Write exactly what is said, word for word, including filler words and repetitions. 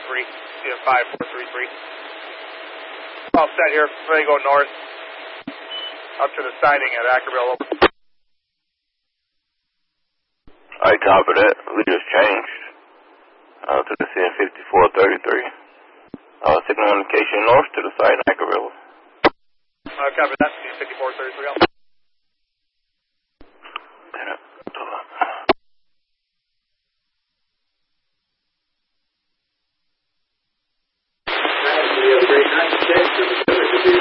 three, C F five four three three. All set here, ready to go north, up to the siding at Ackerville. I copy that. We just changed uh, to the C N fifty-four thirty-three. Uh, signal indication north to the side in Ackerville. I copy that, C N fifty-four thirty-three.